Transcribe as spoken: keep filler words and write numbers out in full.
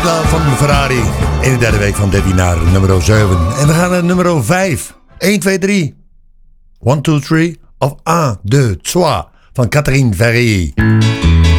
plaat van Ferrari. In de derde week van dertien naar nummer zeven. En we gaan naar nummer vijf. een, twee, drie. one, two, three. Of een, deux, trois. Van Catherine Ferry.